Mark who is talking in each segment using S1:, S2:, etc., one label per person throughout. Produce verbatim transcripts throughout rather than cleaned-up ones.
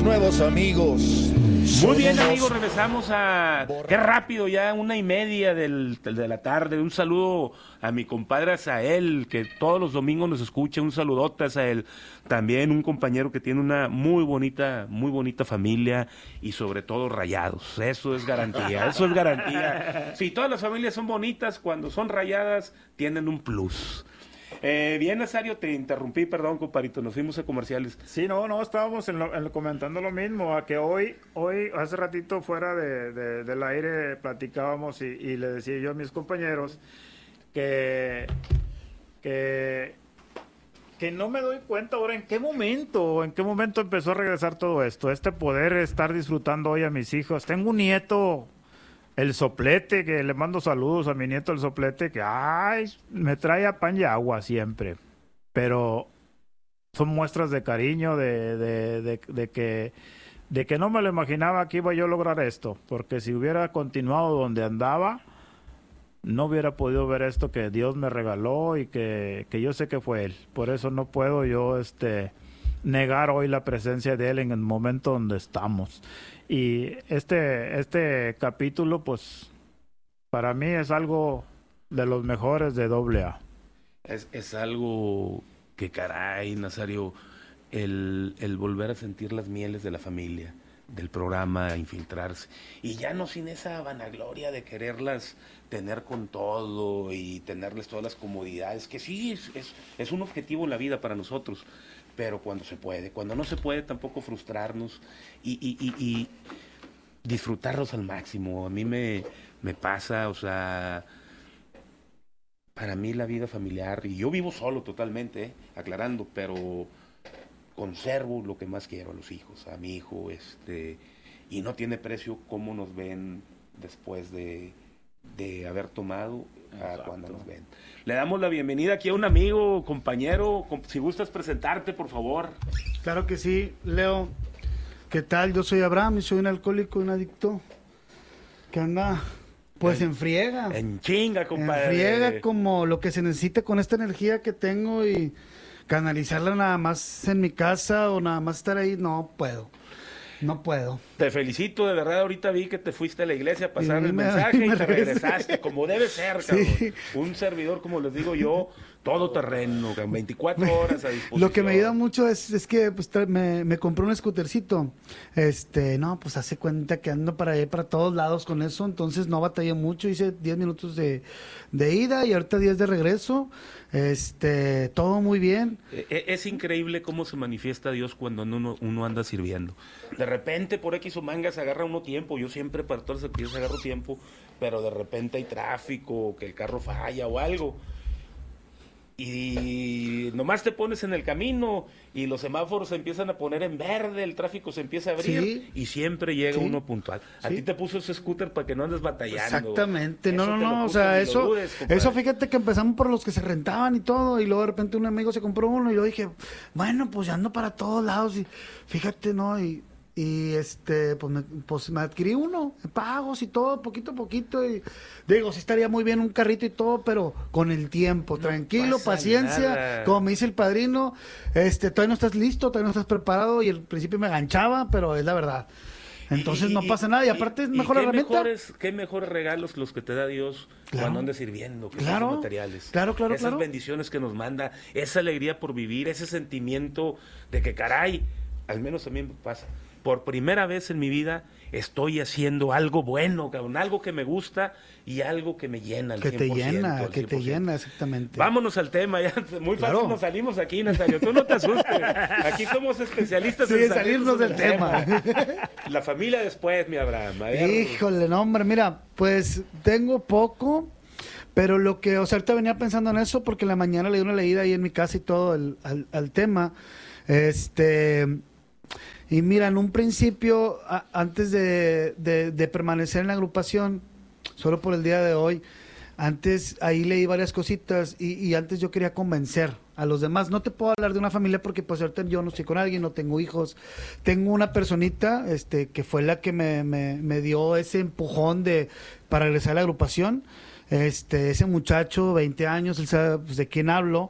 S1: nuevos amigos.
S2: Muy bien, amigos, regresamos a... Qué rápido, ya una y media del, de la tarde. Un saludo a mi compadre Azael, que todos los domingos nos escucha. Un saludote a Azael. También un compañero que tiene una muy bonita, muy bonita familia y sobre todo rayados. Eso es garantía, eso es garantía. Si todas las familias son bonitas, cuando son rayadas, tienen un plus. Eh, bien, Nazario, te interrumpí, perdón, compadrito, nos fuimos a comerciales.
S3: Sí, no, no, estábamos en lo, en lo, comentando lo mismo, a que hoy, hoy hace ratito fuera de, de, del aire platicábamos y, y le decía yo a mis compañeros que, que, que no me doy cuenta ahora en qué momento, en qué momento empezó a regresar todo esto, este poder estar disfrutando hoy a mis hijos. Tengo un nieto, el Soplete, que le mando saludos a mi nieto el Soplete, que ay, me trae a pan y agua siempre, pero son muestras de cariño, de, de, de, de que de que no me lo imaginaba que iba yo a lograr esto, porque si hubiera continuado donde andaba, no hubiera podido ver esto que Dios me regaló y que, que yo sé que fue Él. Por eso no puedo yo este negar hoy la presencia de Él en el momento donde estamos. Y este, este capítulo, pues, para mí es algo de los mejores de doble A.
S2: Es, es algo que, caray, Nazario, el, el volver a sentir las mieles de la familia, del programa, infiltrarse. Y ya no sin esa vanagloria de quererlas tener con todo y tenerles todas las comodidades, que sí, es, es, es un objetivo en la vida para nosotros. Pero cuando se puede, cuando no se puede tampoco frustrarnos y, y, y, y disfrutarlos al máximo. A mí me, me pasa, o sea, para mí la vida familiar, y yo vivo solo totalmente, ¿eh? Aclarando, pero conservo lo que más quiero a los hijos, a mi hijo, este, y no tiene precio cómo nos ven después de, de haber tomado a cuando nos ven. Le damos la bienvenida aquí a un amigo, compañero, si gustas presentarte, por favor.
S4: Claro que sí, Leo. ¿Qué tal? Yo soy Abraham y soy un alcohólico, un adicto que anda, pues, en, en friega.
S2: En chinga, compadre.
S4: En friega, como lo que se necesita con esta energía que tengo y canalizarla nada más en mi casa o nada más estar ahí, no puedo. No puedo.
S2: Te felicito, de verdad, ahorita vi que te fuiste a la iglesia a pasar
S4: y
S2: el
S4: me,
S2: mensaje y,
S4: y
S2: te
S4: regresé.
S2: regresaste, como debe ser, cabrón.
S4: Sí.
S2: Un servidor, como les digo yo, todo terreno, veinticuatro horas a disposición.
S4: Lo que me ayuda mucho es, es que pues, me, me compré un scootercito. Este, no, pues hace cuenta que ando para allá para todos lados con eso, entonces no batallé mucho, hice diez minutos de, de ida y ahorita diez de regreso. Este, todo muy bien.
S2: Es increíble cómo se manifiesta Dios cuando uno, uno anda sirviendo. De repente, por X o mangas, agarra uno tiempo. Yo siempre para todas las actividades agarro tiempo, pero de repente hay tráfico, que el carro falla o algo. Y nomás te pones en el camino y los semáforos se empiezan a poner en verde, el tráfico se empieza a abrir, sí, y siempre llega sí, uno puntual. A sí. ti te puso ese scooter para que no andes batallando.
S4: Exactamente, no, no, no, o sea, eso, dudes, eso fíjate que empezamos por los que se rentaban y todo, y luego de repente un amigo se compró uno y yo dije, bueno, pues ya ando para todos lados y fíjate, ¿no? Y Y este, pues me, pues me adquirí uno, pagos y todo, poquito a poquito. Y digo, sí estaría muy bien un carrito y todo, pero con el tiempo, no tranquilo, paciencia. Nada. Como me dice el padrino, este, todavía no estás listo, todavía no estás preparado. Y al principio me enganchaba, pero es la verdad. Entonces y, no pasa nada, y aparte y, es mejor herramienta.
S2: Mejores, qué mejores regalos los que te da Dios claro. cuando andas sirviendo, que
S4: claro,
S2: son materiales.
S4: Claro, claro,
S2: Esas
S4: claro.
S2: bendiciones que nos manda, esa alegría por vivir, ese sentimiento de que caray, al menos a mí me pasa. Por primera vez en mi vida estoy haciendo algo bueno, cabrón, algo que me gusta y algo que me llena al
S4: que
S2: cien por ciento.
S4: Que te llena,
S2: al
S4: que te llena, exactamente.
S2: Vámonos al tema, ya muy fácil claro. nos salimos aquí, Nazario, tú no te asustes. Aquí somos especialistas
S4: sí,
S2: en
S4: salirnos del, del tema.
S2: tema. La familia después, mi Abraham. A ver.
S4: Híjole, no, hombre, mira, pues tengo poco, pero lo que, o sea, ahorita venía pensando en eso porque en la mañana le di una leída ahí en mi casa y todo el, al, al tema. Este... Y mira, en un principio, a, antes de, de, de permanecer en la agrupación, solo por el día de hoy, antes ahí leí varias cositas y, y antes yo quería convencer a los demás. No te puedo hablar de una familia porque pues ahorita yo no estoy con alguien, no tengo hijos. Tengo una personita este, que fue la que me, me, me dio ese empujón de para regresar a la agrupación. Este, ese muchacho, veinte años, él sabe pues, de quién hablo.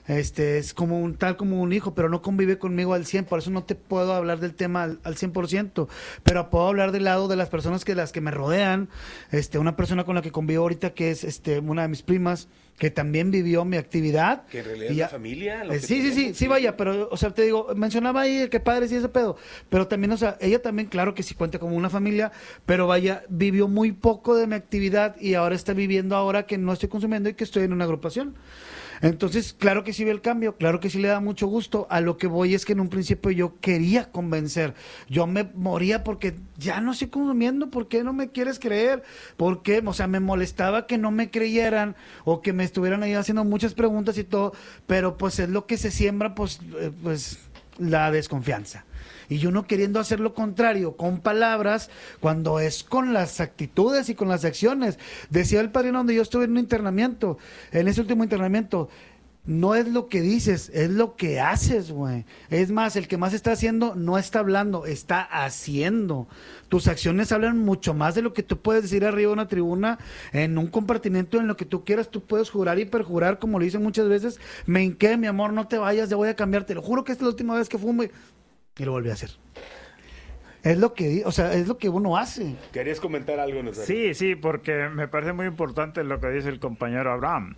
S4: Este, es como un tal como un hijo, pero no convive conmigo al cien, por eso no te puedo hablar del tema al, al cien por ciento, pero puedo hablar del lado de las personas que las que me rodean. Este, una persona con la que convivo ahorita que es este una de mis primas que también vivió mi actividad.
S2: Que en realidad es la familia. Lo
S4: eh,
S2: que
S4: sí, sí, sí,
S2: tenemos,
S4: sí, vaya, pero, o sea, te digo, mencionaba ahí que padre, sí, ese pedo, pero también, o sea, ella también, claro que sí cuenta como una familia, pero vaya, vivió muy poco de mi actividad y ahora está viviendo ahora que no estoy consumiendo y que estoy en una agrupación. Entonces, claro que sí ve el cambio, claro que sí le da mucho gusto. A lo que voy es que en un principio yo quería convencer, yo me moría porque ya no estoy consumiendo, ¿por qué no me quieres creer? ¿Por qué? O sea, me molestaba que no me creyeran o que me estuvieran ahí haciendo muchas preguntas y todo, pero pues es lo que se siembra, pues, eh, pues la desconfianza. Y yo no queriendo hacer lo contrario con palabras, cuando es con las actitudes y con las acciones. Decía el padrino donde yo estuve en un internamiento, en ese último internamiento, no es lo que dices, es lo que haces, güey. Es más, el que más está haciendo no está hablando, está haciendo. Tus acciones hablan mucho más de lo que tú puedes decir arriba de una tribuna, en un compartimento, en lo que tú quieras. Tú puedes jurar y perjurar, como lo dicen muchas veces. Me hinqué, mi amor, no te vayas, ya voy a cambiar. Te lo juro que esta es la última vez que fumo. Y Y lo volví a hacer. Es lo que, o sea, es lo que uno hace.
S2: ¿Querías comentar algo, Nazario?
S3: Sí, sí, porque me parece muy importante lo que dice el compañero Abraham.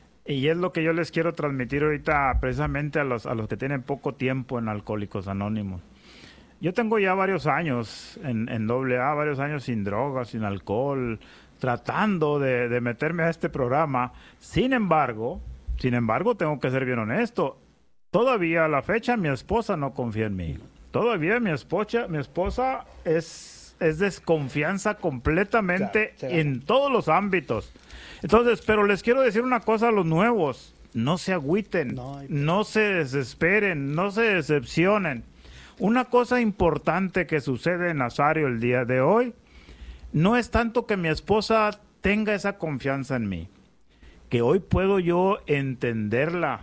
S3: Y es lo que yo les quiero transmitir ahorita precisamente a los, a los que tienen poco tiempo en Alcohólicos Anónimos. Yo tengo ya varios años en, en doble A, varios años sin drogas, sin alcohol, tratando de, de meterme a este programa. Sin embargo, sin embargo, tengo que ser bien honesto. Todavía a la fecha mi esposa no confía en mí. Todavía mi esposa, mi esposa es, es desconfianza completamente
S4: Claro, claro.
S3: en todos los ámbitos. Entonces, pero les quiero decir una cosa a los nuevos. No se agüiten,
S4: No, hay-
S3: no se desesperen, no se decepcionen. Una cosa importante que sucede en Nazario el día de hoy no es tanto que mi esposa tenga esa confianza en mí, que hoy puedo yo entenderla,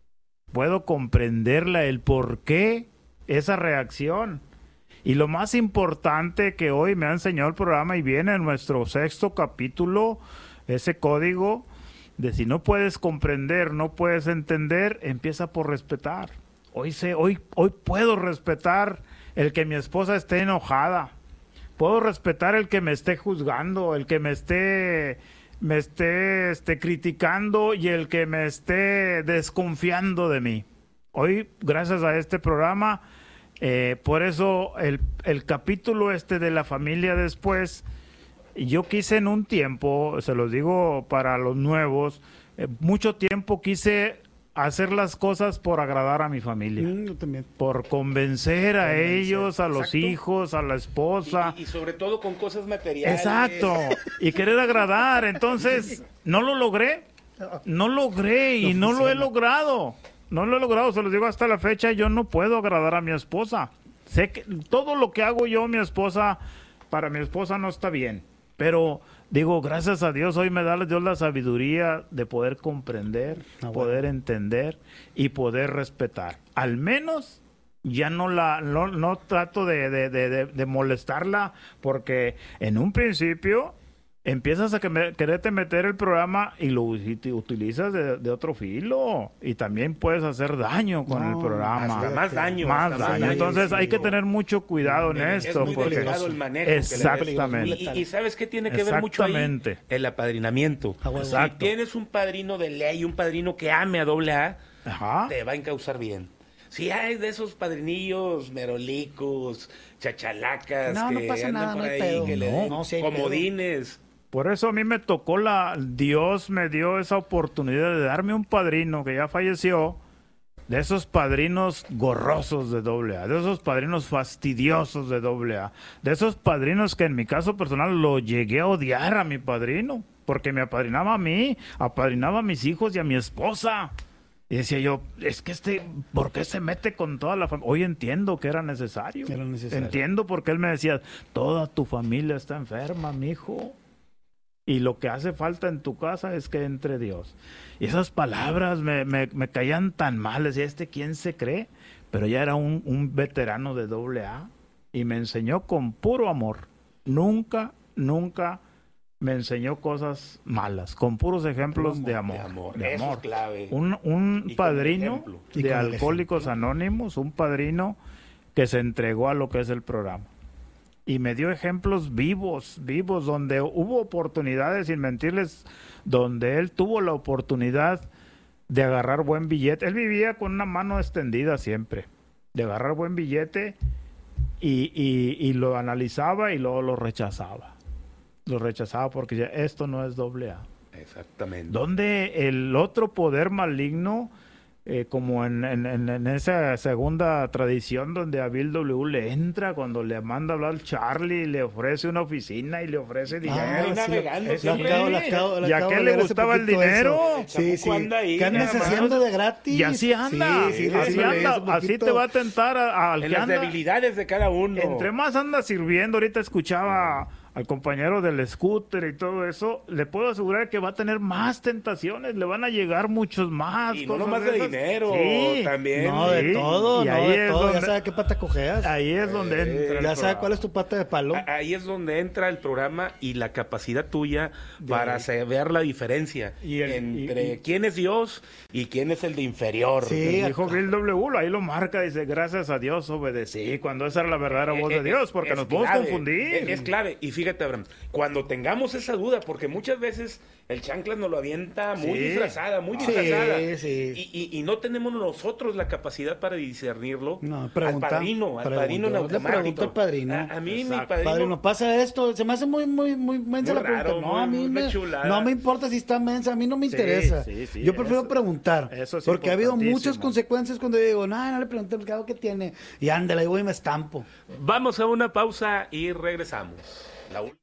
S3: puedo comprenderla, el por qué esa reacción. Y lo más importante que hoy me ha enseñado el programa y viene en nuestro sexto capítulo, ese código de si no puedes comprender, no puedes entender, empieza por respetar. Hoy sé, hoy, hoy puedo respetar el que mi esposa esté enojada. Puedo respetar el que me esté juzgando, el que me esté me esté este, criticando y el que me esté desconfiando de mí. Hoy, gracias a este programa, eh, por eso el, el capítulo este de la familia después, yo quise en un tiempo, se los digo para los nuevos, eh, mucho tiempo quise hacer las cosas por agradar a mi familia.
S4: Mm, yo también.
S3: Por convencer a
S4: Convencer,
S3: ellos, a los
S2: exacto.
S3: hijos, a la esposa.
S2: Y, y sobre todo con cosas materiales.
S3: Exacto, y querer agradar. Entonces, no lo logré, no logré y no,
S4: No
S3: lo he
S4: funciona.
S3: logrado. No lo he logrado, se los digo hasta la fecha, yo no puedo agradar a mi esposa. Sé que todo lo que hago yo, mi esposa, para mi esposa no está bien. Pero digo, gracias a Dios, hoy me da Dios la sabiduría de poder comprender,
S4: Ah, bueno.
S3: poder entender y poder respetar. Al menos ya no la no, no trato de, de, de, de, de molestarla, porque en un principio empiezas a que me, quererte meter el programa y lo y te utilizas de, de otro filo y también puedes hacer daño con
S4: No,
S3: el programa.
S2: Hasta más daño.
S3: Más
S2: hasta
S3: daño. Entonces hay que
S2: sí.
S3: tener mucho cuidado en
S2: Es
S3: esto.
S2: muy
S3: porque
S2: delicado el manejo que le des.
S3: Exactamente.
S2: Y, y- y ¿sabes qué tiene que ver mucho ahí?
S3: Exactamente.
S2: El apadrinamiento.
S4: Ah, bueno.
S2: Si
S3: Exacto.
S2: tienes un padrino de ley, un padrino que ame a doble A,
S3: Ajá.
S2: te va a encauzar bien. Si hay de esos padrinillos merolicos, chachalacas,
S4: No, no
S2: que
S4: pasa
S2: andan
S4: nada,
S2: por
S4: no hay
S2: ahí,
S4: pedo.
S2: que le
S4: No,
S2: den
S4: no, sí hay
S2: comodines.
S3: Por eso a mí me tocó la... Dios me dio esa oportunidad de darme un padrino que ya falleció, de esos padrinos gorrosos de doble A, de esos padrinos fastidiosos de doble A, de esos padrinos que en mi caso personal lo llegué a odiar a mi padrino, porque me apadrinaba a mí, apadrinaba a mis hijos y a mi esposa. Y decía yo, es que este, ¿por qué se mete con toda la familia? Hoy entiendo que era necesario.
S4: Era necesario.
S3: Entiendo porque él me decía, toda tu familia está enferma, mijo. Y lo que hace falta en tu casa es que entre Dios. Y esas palabras me, me, me caían tan mal. Decía, ¿este quién se cree? Pero ya era un, un veterano de doble A. Y me enseñó con puro amor. Nunca, nunca me enseñó cosas malas, con puros ejemplos
S2: Puro
S3: de amor.
S2: de amor.
S3: de
S2: Eso
S3: amor.
S2: es clave.
S3: Un, un
S2: Y con
S3: padrino
S2: ejemplo.
S4: Y
S3: de
S4: con el
S3: Alcohólicos Anónimos, un padrino que se entregó a lo que es el programa. Y me dio ejemplos vivos, vivos, donde hubo oportunidades, sin mentirles, donde él tuvo la oportunidad de agarrar buen billete. Él vivía con una mano extendida siempre, de agarrar buen billete y, y, y lo analizaba y luego lo rechazaba. Lo rechazaba porque ya esto no es doble A.
S2: Exactamente.
S3: Donde el otro poder maligno, eh, como en, en, en, en esa segunda tradición donde a Bill W. le entra cuando le manda a hablar Charlie, le ofrece una oficina y le ofrece dinero.
S4: Ah,
S2: Ahí
S4: sí,
S2: navegando
S4: lo
S2: siempre.
S4: acabo- lo acabo- lo
S3: ¿Y a
S4: acabo
S3: qué
S4: de
S3: le
S4: leer hace
S3: gustaba el
S4: poquito
S3: dinero?
S4: eso. Sí, sí.
S2: anda ahí,
S4: ¿Qué andas
S2: nada más.
S4: haciendo de gratis?
S3: Y así anda,
S4: Sí, sí, sí,
S3: así
S4: sí, lo leí
S3: anda,
S4: hace
S3: así
S4: poquito.
S3: te va a tentar a- a- al
S2: En
S3: que
S2: las
S3: anda.
S2: debilidades de cada uno.
S3: Entre más anda sirviendo, ahorita escuchaba al compañero del scooter y todo eso, le puedo asegurar que va a tener más tentaciones, le van a llegar muchos más.
S2: Y no
S3: cosas
S2: nomás de
S3: esas.
S2: dinero,
S3: Sí.
S2: también.
S4: No, de
S3: Sí,
S4: todo,
S3: y
S4: no,
S3: ahí
S4: de
S3: es
S4: todo. Ya
S3: donde-
S4: sabes qué pata cojeas.
S3: Ahí es donde entra. el
S4: Ya sabes
S3: programa.
S4: cuál es tu pata de palo.
S2: A- Ahí es donde entra el programa y la capacidad tuya para saber la diferencia
S3: Y el-
S2: entre
S3: y- y-
S2: quién es Dios y quién es el de inferior.
S4: Sí.
S3: El dijo Bill W. Ahí lo marca, dice, gracias a Dios obedecí, cuando esa era la verdadera voz
S2: Eh,
S3: de Dios, porque
S2: es
S3: nos podemos
S2: clave,
S3: confundir.
S2: Es, es clave. Y fíjate, Abraham, cuando tengamos esa duda, porque muchas veces el chanclas nos lo avienta muy
S3: Sí.
S2: disfrazada, muy
S4: Sí,
S2: disfrazada.
S4: sí.
S2: Y, y- y no tenemos nosotros la capacidad para discernirlo.
S4: No,
S2: al
S4: pregunta,
S2: padrino, al
S4: pregunta.
S2: padrino en
S4: Le
S2: automático.
S4: pregunto al padrino.
S2: A, a mí, mi
S3: Exacto.
S2: padrino.
S4: Padre, no pasa esto, se me hace muy, muy, muy mensa
S2: Muy
S4: la pregunta.
S2: raro,
S4: No,
S2: muy-
S4: a mí
S2: muy
S4: me,
S2: chulada.
S4: no me importa si está mensa, a mí no me
S3: Sí,
S4: interesa.
S3: sí, sí,
S4: Yo prefiero
S3: eso-
S4: preguntar,
S3: eso es
S4: porque ha habido muchas
S3: importantísimo.
S4: consecuencias cuando yo digo, no, no le pregunté, porque algo que tiene, y ándale, ahí voy y me estampo.
S2: Vamos a una pausa y regresamos. La última.